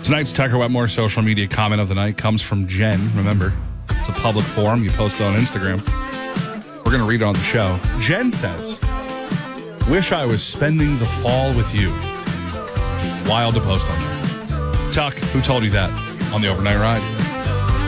Tonight's Tucker Wetmore social media comment of the night comes from Jen. Remember, it's a public forum. You post it on Instagram. We're going to read it on the show. Jen says, wish I was spending the fall with you. Which is wild to post on there. Tuck, who told you that on the overnight ride?